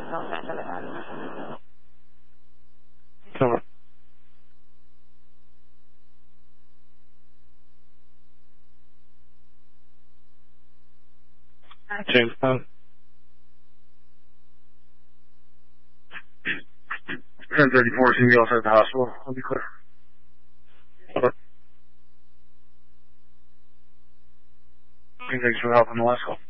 Over. Jamestown. 1034, see me outside the hospital. I'll be clear. Over. Thanks for the help on the last call.